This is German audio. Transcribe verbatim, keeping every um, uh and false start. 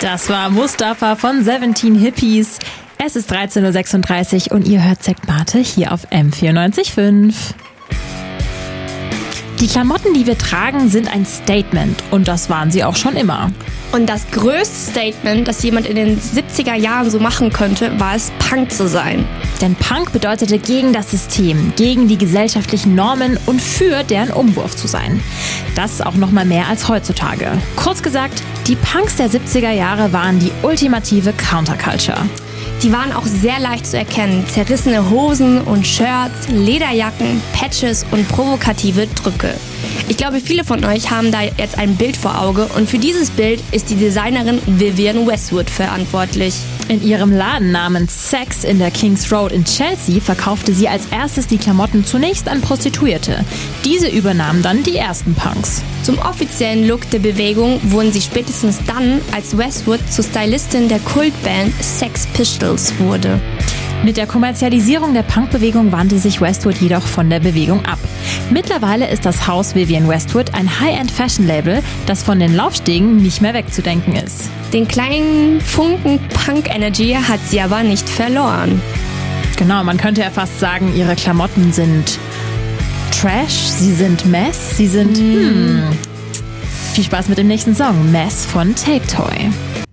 Das war Mustafa von Seventeen Hippies. Es ist dreizehn Uhr sechsunddreißig und ihr hört Sekt Mate hier auf M vierundneunzig Komma fünf. Die Klamotten, die wir tragen, sind ein Statement und das waren sie auch schon immer. Und das größte Statement, das jemand in den siebziger Jahren so machen könnte, war es, Punk zu sein. Denn Punk bedeutete gegen das System, gegen die gesellschaftlichen Normen und für deren Umwurf zu sein. Das auch noch mal mehr als heutzutage. Kurz gesagt, die Punks der siebziger Jahre waren die ultimative Counterculture. Die waren auch sehr leicht zu erkennen. Zerrissene Hosen und Shirts, Lederjacken, Patches und provokative Drücke. Ich glaube, viele von euch haben da jetzt ein Bild vor Auge und für dieses Bild ist die Designerin Vivienne Westwood verantwortlich. In ihrem Laden namens Sex in der Kings Road in Chelsea verkaufte sie als erstes die Klamotten zunächst an Prostituierte. Diese übernahmen dann die ersten Punks. Zum offiziellen Look der Bewegung wurden sie spätestens dann, als Westwood zur Stylistin der Kultband Sex Pistols wurde. Mit der Kommerzialisierung der Punkbewegung wandte sich Westwood jedoch von der Bewegung ab. Mittlerweile ist das Haus Vivienne Westwood ein High-End-Fashion-Label, das von den Laufstegen nicht mehr wegzudenken ist. Den kleinen Funken Punk-Energy hat sie aber nicht verloren. Genau, man könnte ja fast sagen, ihre Klamotten sind Trash, sie sind Mess, sie sind... Mm. Hm. Viel Spaß mit dem nächsten Song, Mess von Tape Toy.